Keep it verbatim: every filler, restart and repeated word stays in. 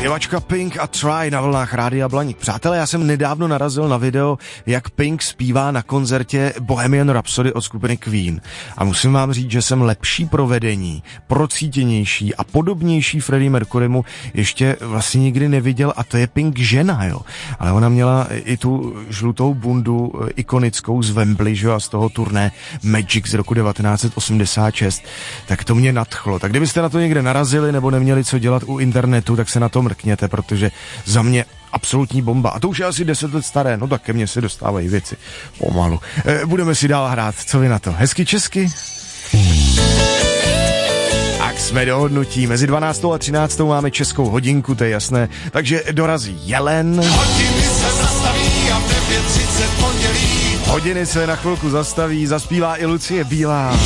Zpěvačka Pink a Try na vlnách Rádia Blaník. Přátelé, já jsem nedávno narazil na video, jak Pink zpívá na koncertě Bohemian Rhapsody od skupiny Queen. A musím vám říct, že jsem lepší provedení, procítěnější a podobnější Freddie Mercurymu ještě vlastně nikdy neviděl, a to je Pink žena, jo. Ale ona měla i tu žlutou bundu ikonickou z Wembley, že jo, a z toho turné Magic z roku devatenáct osmdesát šest. Tak to mě nadchlo. Tak kdybyste na to někde narazili nebo neměli co dělat u internetu, tak se na to mrkněte, protože za mě absolutní bomba. A to už je asi deset let staré, no tak ke mně se dostávají věci pomalu. E, budeme si dál hrát, co vy na to? Hezky česky? Tak jsme dohodnutí. Mezi dvanáctou a třináctou máme českou hodinku, to je jasné. Takže dorazí Jelen. Hodiny se zastaví a v devět třicet pondělí. Hodiny se na chvilku zastaví, zaspívá i Lucie Bílá.